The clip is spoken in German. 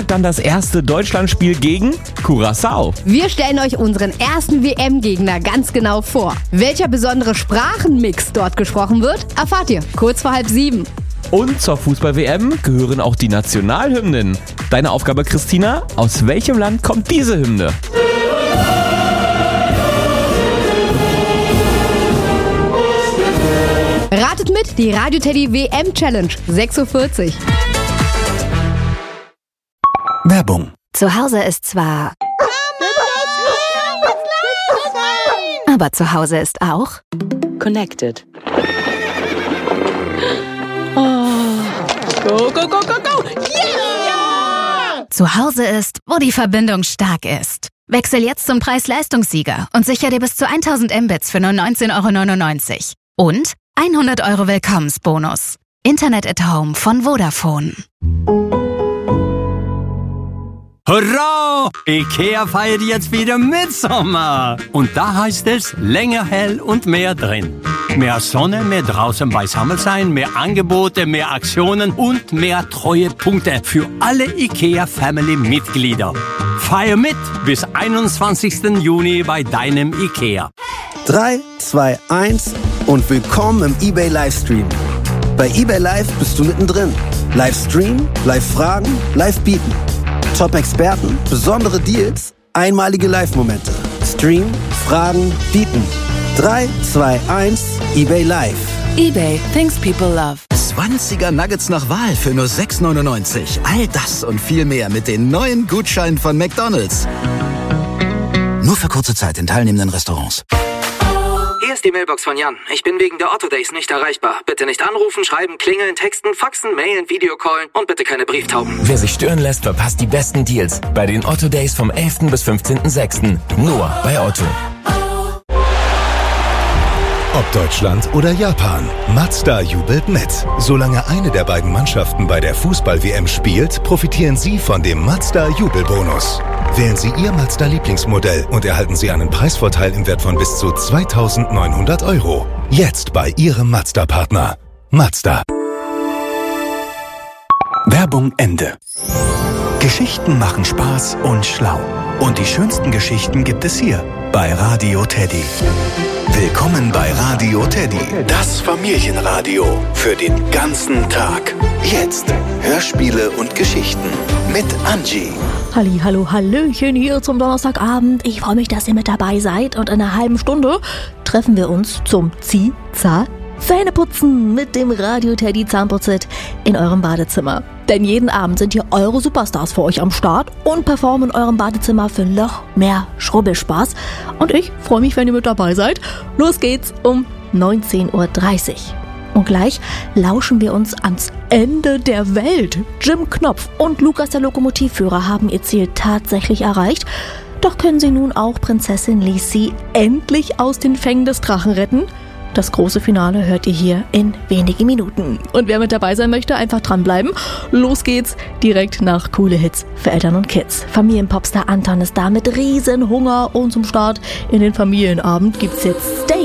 dann das erste Deutschlandspiel gegen Curaçao. Wir stellen euch unseren ersten WM-Gegner ganz genau vor. Welcher besondere Sprachenmix dort gesprochen wird, erfahrt ihr kurz vor 6:30. Und zur Fußball-WM gehören auch die Nationalhymnen. Deine Aufgabe, Christina, aus welchem Land kommt diese Hymne? Ratet mit, die Radio Teddy WM Challenge, 6:40 Uhr. Werbung. Zu Hause ist zwar... Aber zu Hause ist auch... Connected. Go, go, go, go, go! Yeah! Zu Hause ist, wo die Verbindung stark ist. Wechsel jetzt zum Preis-Leistungssieger und sicher dir bis zu 1000 Mbits für nur 19,99 €. Und 100 € Willkommensbonus. Internet at Home von Vodafone. Hurra! IKEA feiert jetzt wieder Mitsommer. Und da heißt es länger hell und mehr drin. Mehr Sonne, mehr draußen beisammen sein, mehr Angebote, mehr Aktionen und mehr Treuepunkte für alle IKEA-Family-Mitglieder. Feier mit bis 21. Juni bei deinem IKEA. 3, 2, 1 und willkommen im eBay Livestream. Bei eBay Live bist du mittendrin. Livestream, Live-Fragen, Live-Bieten. Top-Experten, besondere Deals, einmalige Live-Momente. Stream, Fragen, Bieten. 3, 2, 1, eBay Live. eBay, things people love. 20er Nuggets nach Wahl für nur 6,99 €. All das und viel mehr mit den neuen Gutscheinen von McDonald's. Nur für kurze Zeit in teilnehmenden Restaurants. Hier ist die Mailbox von Jan. Ich bin wegen der Otto Days nicht erreichbar. Bitte nicht anrufen, schreiben, klingeln, texten, faxen, mailen, Videocallen und bitte keine Brieftauben. Wer sich stören lässt, verpasst die besten Deals bei den Otto Days vom 11. bis 15.06. Nur bei Otto. Ob Deutschland oder Japan, Mazda jubelt mit. Solange eine der beiden Mannschaften bei der Fußball-WM spielt, profitieren Sie von dem Mazda-Jubelbonus. Wählen Sie Ihr Mazda-Lieblingsmodell und erhalten Sie einen Preisvorteil im Wert von bis zu 2.900 €. Jetzt bei Ihrem Mazda-Partner. Mazda. Werbung Ende. Geschichten machen Spaß und schlau. Und die schönsten Geschichten gibt es hier bei Radio Teddy. Willkommen bei Radio Teddy, das Familienradio für den ganzen Tag. Jetzt Hörspiele und Geschichten mit Angie. Hallo, hallöchen hier zum Donnerstagabend. Ich freue mich, dass ihr mit dabei seid und in einer halben Stunde treffen wir uns zum Zähneputzen mit dem Radio Teddy Zahnputzit in eurem Badezimmer. Denn jeden Abend sind hier eure Superstars für euch am Start und performen in eurem Badezimmer für noch mehr Schrubbelspaß. Und ich freue mich, wenn ihr mit dabei seid. Los geht's um 19:30 Uhr. Und gleich lauschen wir uns ans Ende der Welt. Jim Knopf und Lukas der Lokomotivführer haben ihr Ziel tatsächlich erreicht. Doch können sie nun auch Prinzessin Lisi endlich aus den Fängen des Drachen retten? Das große Finale hört ihr hier in wenigen Minuten. Und wer mit dabei sein möchte, einfach dranbleiben. Los geht's direkt nach Coole Hits für Eltern und Kids. Familienpopstar Anton ist da mit Riesenhunger und zum Start in den Familienabend gibt's jetzt Stay